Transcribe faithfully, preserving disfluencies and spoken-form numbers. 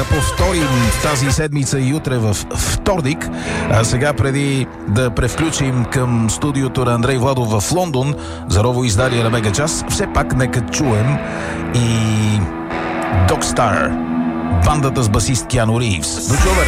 повторим тази седмица и утре в вторник. А сега, преди да превключим към студиото на Андрей Владов в Лондон за ново издание на Мега Час, все пак нека чуем и Dog Star, бандата с басист Киану Ривз. До чуване!